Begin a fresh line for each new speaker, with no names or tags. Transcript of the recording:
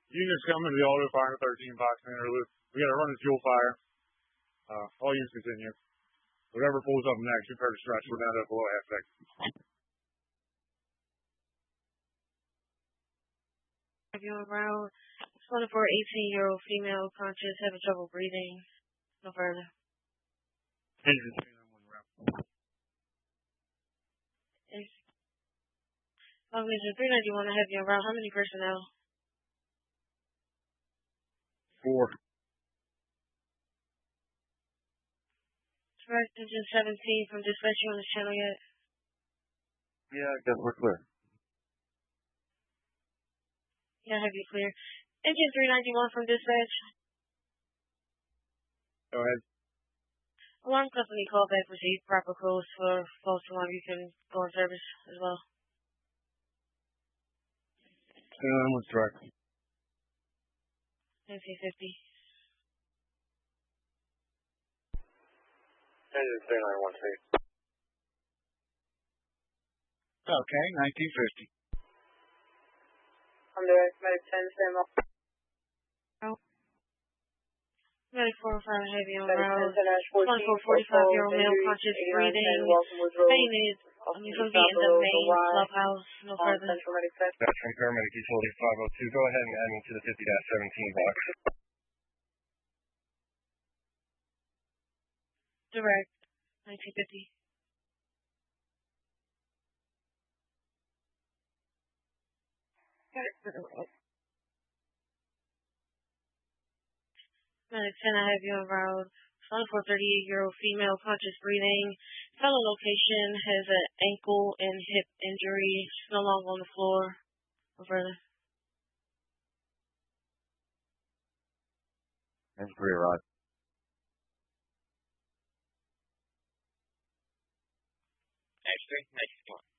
Units coming to the auto fire 13 box center. We got to run a fuel fire. All units continue. Whatever pulls up next, prepare to stretch. We're down to below half second.
Have you on route? 18-year-old female conscious, having trouble breathing. No further.
Engine 391 route.
Engine 391, I have you on route. How many personnel?
4.
Direct engine 17 from dispatch. You on this channel yet?
Yeah, I guess we're clear.
Yeah, I have you clear. Engine 391 from dispatch.
Go ahead.
Alarm company callback received. Proper codes for false alarm. You can go on service as well.
What's direct?
1950.
Engine 391 safe. Okay, 1950.
I'm direct, medic 10, stand up.
Medic 405, heavy on
Medic
route.
10-14,
45-year-old male, conscious, breathing, fainted. He's going to be in the main clubhouse, no further.
That's from paramedic utility 502. Go ahead and add me to the 50-17 box.
Direct, 1950. Medic 10, I have you on route. 38-year-old female, conscious, breathing. Fellow location has an ankle and hip injury. She's no longer on the floor. No further.
That's pretty right.
Extra, next one.